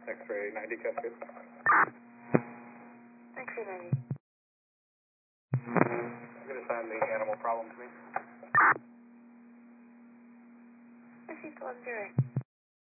X-ray 90 Cascade. X-ray 90. I'm going to assign the animal problem to me. Received 1-0.